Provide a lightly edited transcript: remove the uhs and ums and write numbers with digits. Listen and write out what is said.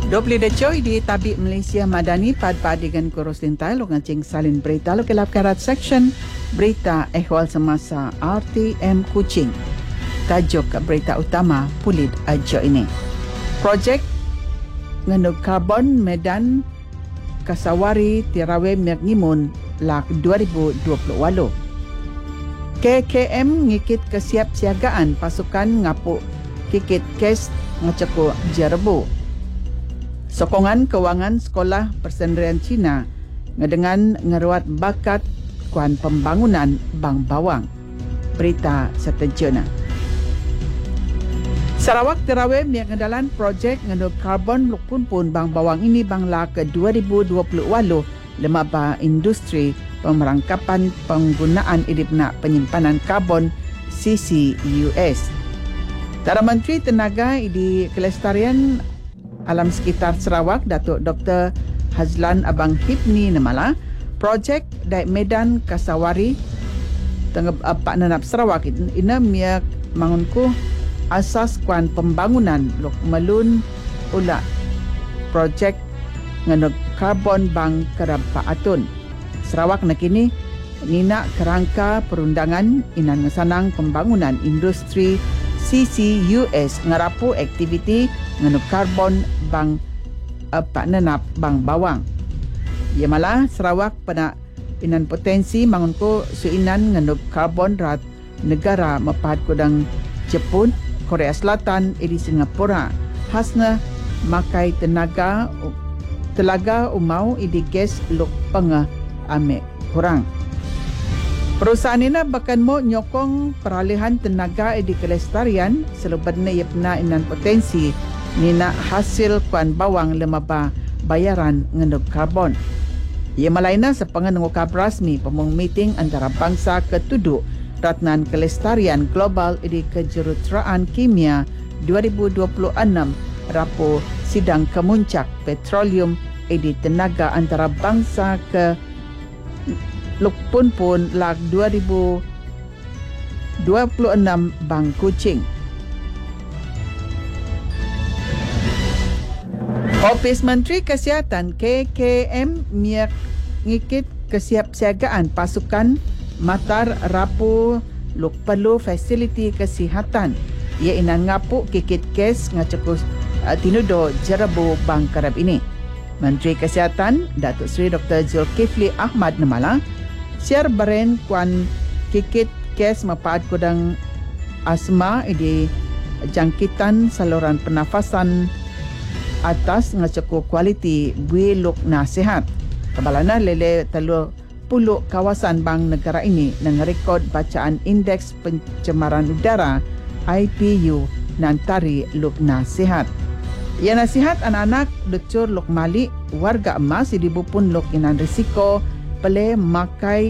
Dobli de Choi di Tabik Malaysia Madani pad-pad dengan kurus tintai lo ngacing salin berita lo kelap karat section berita ehwal semasa RTM Kuching. Tajuk berita utama pulit ajo ini. Projek ngenug karbon Medan Kasawari Tirawe Mernimun lak 2028. KKM ngikit kesiapsiagaan pasukan ngapuk kikit kes ngecekuk Jerbu. Sokongan kewangan sekolah persendirian Cina ngedengan ngeruat bakat kuan pembangunan Bang Bawang. Berita seterjana. Sarawak Terawih miak ngedalan projek ngenuk karbon lukpun pun Bang Bawang ini bangla ke 2028 lemaba industri pemerangkapan penggunaan idipna penyimpanan karbon CCUS. Tara Menteri Tenaga di Kelestarian Alam Sekitar Sarawak, Datuk Dr. Hazlan Abang Hipni Nemala, projek Daik Medan Kasawari Tengah Pak Nanap Sarawak ina miak mangunku asas kuan pembangunan luk melun ula projek ngenuk karbon bang kerap Pak Atun. Sarawak nakini nina kerangka perundangan inan ngesanang pembangunan industri CCUS ngarapu aktiviti ngenuk karbon bang Pak Nanap Bang Bawang. Ia malah Sarawak pada inan potensi mangunku suinan ngenuk karbon rat negara mepad kudang Jepun, Korea Selatan, di Singapura. Hasna makai telaga umau di gas luk pengah ame kurang. Perusahaan ini bahkan mau nyokong peralihan tenaga di kelestarian selebarnya ia pernah inan potensi nina hasil kuan bawang lemaba bayaran ngenduk karbon. Ia malaina sepangan ngukap rasmi pemung meeting antara bangsa ketuduk Ratnan Kelestarian Global di Kejuruteraan Kimia 2026 rapo sidang kemuncak petroleum di tenaga antara bangsa ke Lukpun pun lag 2026 Bang Kuching. Ofis Menteri Kesihatan KKM miak ngikit kesiapsiagaan pasukan matar rapu luk perlu fasiliti kesihatan. Ia inan ngapuk kikit kes ngacekus tinudo Jerbu Bang Karab ini. Menteri Kesihatan Datuk Seri Dr. Zulkifli Ahmad Nemala siar beren kuan kikit kes mapaat kudang asma di jangkitan saluran pernafasan atas ngaceku kualiti bui luk nasihat. Kebalana lele telur puluh kawasan bang negara ini ngerekod bacaan indeks pencemaran udara IPU nantari luk nasihat. Ia nasihat anak-anak decur luk malik warga emas di bupun luk inan risiko pele makai